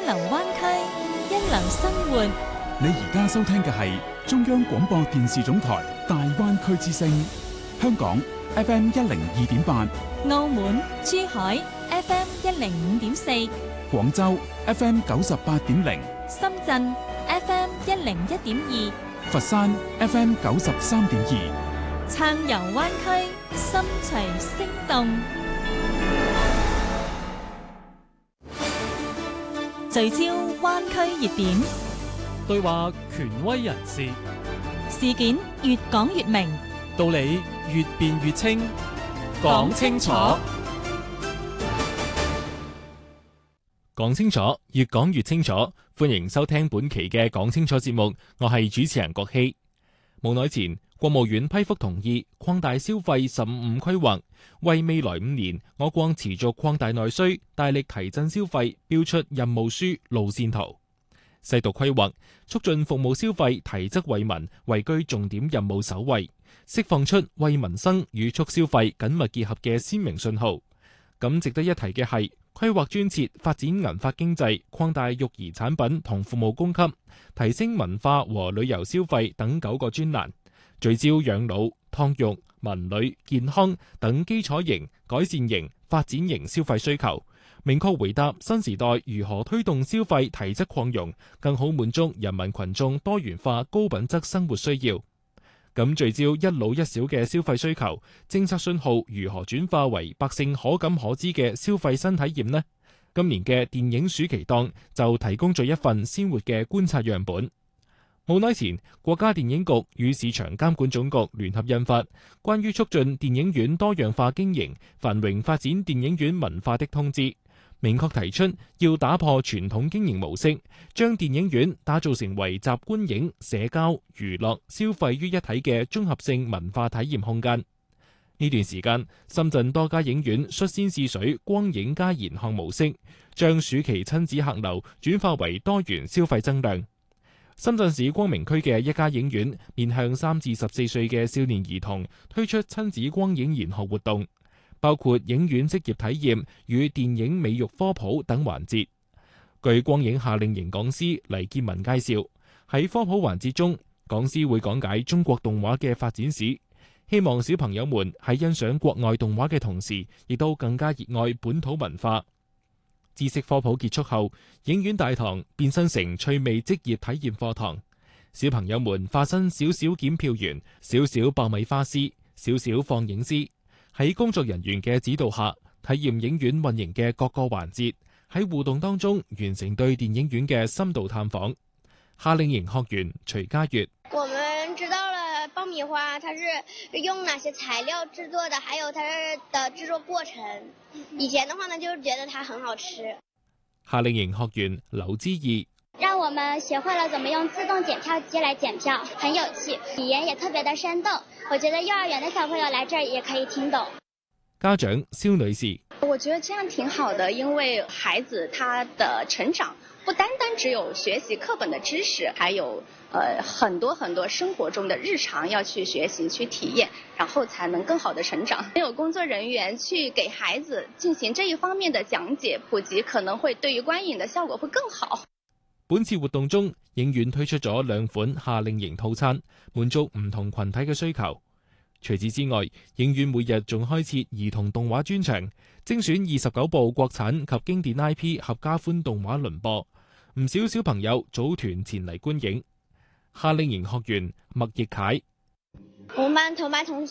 流灣區，一流生活。 你而家收聽嘅係中央廣播電視總台大灣區之聲，香港 FM 102.8， 澳門、珠海 FM 105.4， 廣州 FM 98.0， 深圳 FM 101.2， 佛山 FM 93.2， 暢遊灣區，心隨聲動。聚焦灣區熱點， 對話權威人士， 事件越講越明， 道理越辯越清，講清楚，講清楚，越講越清楚。歡迎收聽本期嘅講清楚節目，我係主持人郭希。無耐前，國務院批復同意擴大消費15規劃，為未來5年我國持續擴大內需、大力提振消費標出任務書路線圖。細讀規劃，促進服務消費提質惠民位居重點任務首位，釋放出為民生與促消費緊密結合嘅鮮明信號。咁值得一提嘅係，規劃專設發展銀髮經濟，擴大育兒產品同服務供給，提升文化和旅遊消費等9個專欄，聚焦養老、湯育、文旅、健康等基礎型、改善型、發展型消費需求，明確回答新時代如何推動消費提質擴容，更好滿足人民群眾多元化高品質生活需要。咁聚焦一老一小嘅消費需求，政策信號如何轉化為百姓可感可知嘅消費新體驗呢？今年嘅電影暑期檔就提供咗一份鮮活嘅觀察樣本。冇耐前，國家電影局與市場監管總局聯合印發《關於促進電影院多樣化經營、繁榮發展電影院文化的通知》，明確提出要打破傳統經營模式，將電影院打造成為集觀影、社交、娛樂、消費於一體嘅綜合性文化體驗空間。呢段時間，深圳多家影院率先試水光影加延項模式，將暑期親子客流轉化為多元消費增量。深圳市光明區嘅一家影院面向3至14歲嘅少年兒童推出親子光影研學活動，包括影院職業體驗與電影美育科普等環節。據光影夏令營講師黎建文介紹，喺科普環節中，講師會講解中國動畫嘅發展史，希望小朋友們喺欣賞國外動畫嘅同時，亦都更加熱愛本土文化。知識科普結束後，影院大堂變身成趣味職業體驗課堂，小朋友們化身小小檢票員、小小爆米花師、小小放映師，喺工作人員嘅指導下，體驗影院運營嘅各個環節，喺互動當中完成對電影院嘅深度探訪。夏令營學員徐家月： 我們知道了爆米花它是用哪些材料製作的，還有它的製作過程。以前的話呢，就是覺得它很好吃。 夏令營學員劉之義： 讓我們學會了怎麼用自動檢票機來檢票，很有趣，語言也特別的生動。我覺得幼兒園的小朋友來這兒也可以聽懂。 家長蕭女士： 我覺得這樣挺好的，因為孩子他的成長不單單只有學習課本的知識，還有很多生活中的日常要去學習去體驗，然後才能更好的成長。有工作人員去給孩子進行這一方面的講解普及，可能會對於觀影的效果會更好。 本次活動中，影院推出咗2款夏令營套餐，滿足唔同群體嘅需求。除此之外，影院每日仲開設兒童動畫專場，精選29部國產及經典 IP 合家歡動畫輪播，唔少小朋友組團前嚟觀影。夏令營學員麥亦楷： 我們班同班同